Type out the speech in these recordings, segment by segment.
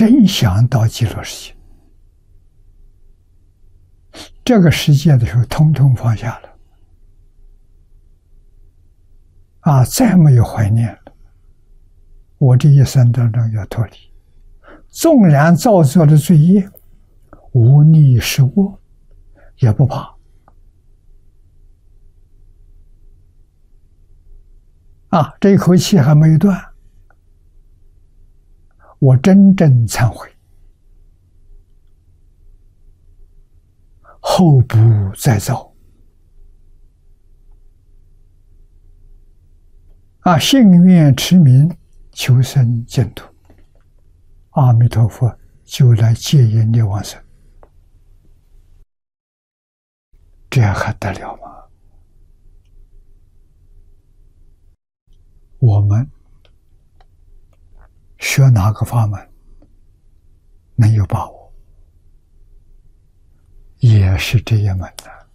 真想到极乐世界，这个世界的时候，通通放下了，再没有怀念了。我这一生当中要脱离，纵然造作的罪业，无逆失恶，也不怕。这一口气还没有断，我真正忏悔，后不再造。信愿持名，求生净土，阿弥陀佛就来戒业涅往生，这样还得了吗？我们学哪个法门能有把握？也是这一门的，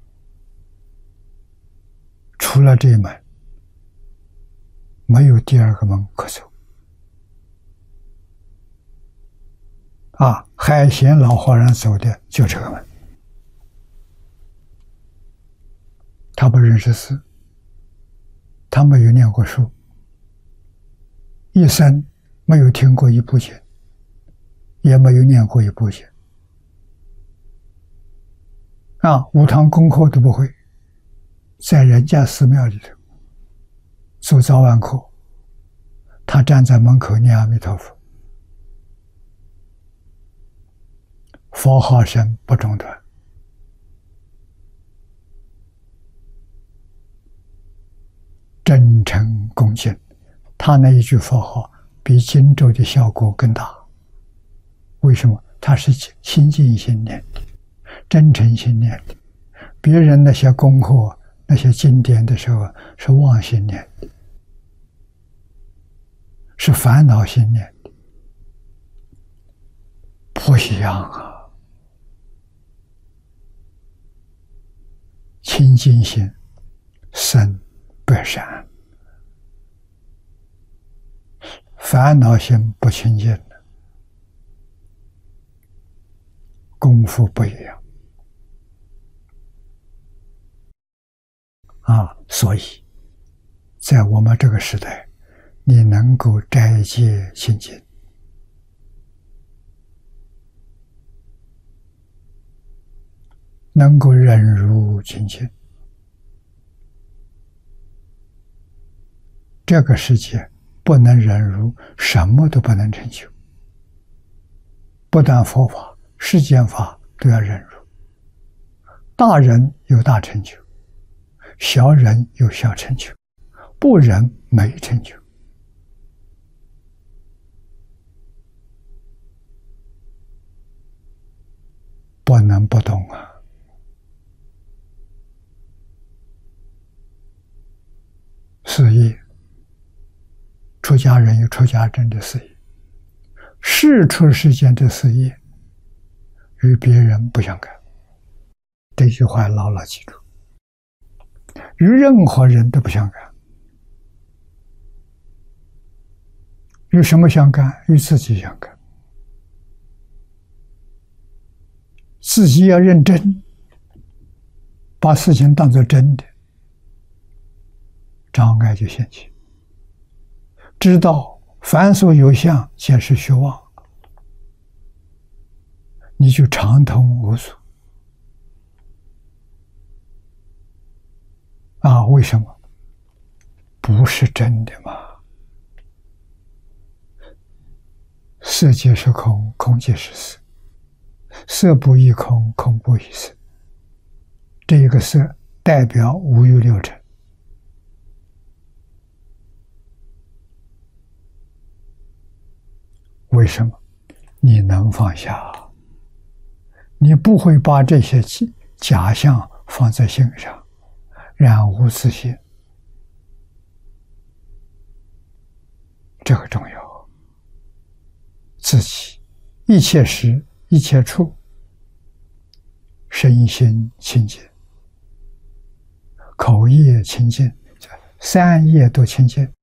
除了这一门，没有第二个门可走。海贤老和尚走的就这个门，他不认识字，他没有念过书，一生没有听过一部经，也没有念过一部经，五堂功课都不会，在人家寺庙里头做早晚课，他站在门口念阿弥陀佛，佛号声不中断。真诚恭敬，他那一句佛号比经咒的效果更大。为什么？他是心静心念的，真诚心念的。别人那些功课、那些经典的时候是妄心念的，是烦恼心念的，不一样啊！清净心生百善，烦恼心不清净的，功夫不一样所以在我们这个时代，你能够斋戒清净，能够忍辱精进，这个世界不能忍辱，什么都不能成就。不但佛法、世间法都要忍辱。大人有大成就，小人有小成就，不忍没成就。不能不懂啊！事业，出家人有出家人的事业，世出世间的事业与别人不相干。这句话牢牢记住，与任何人都不相干。与什么相干？与自己相干。自己要认真，把事情当作真的，障碍就现起。知道凡所有相，皆是虚妄，你就畅通无阻。为什么？不是真的嘛？色即是空，空即是色，色不异空，空不异色。这一个色代表五欲六尘。为什么？你能放下，你不会把这些假象放在心上，染污自心，这个重要。自己一切时一切处身心清净，口业清净，三业都清净，